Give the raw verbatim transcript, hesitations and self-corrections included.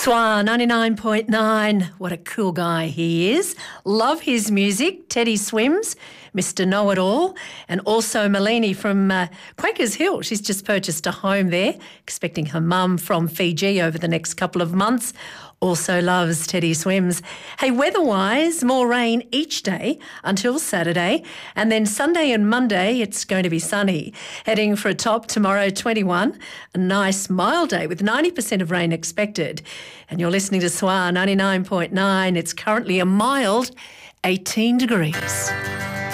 Swa ninety-nine point nine, what a cool guy he is. Love his music. Teddy Swims, Mister Know-It-All, and also Malini from uh, Quakers Hill. She's just purchased a home there, expecting her mum from Fiji over the next couple of months. Also loves Teddy Swims. Hey, weather-wise, more rain each day until Saturday, and then Sunday and Monday it's going to be sunny. Heading for a top tomorrow, twenty-one, a nice mild day with ninety percent of rain expected. And you're listening to Swa ninety-nine point nine. It's currently a mild eighteen degrees.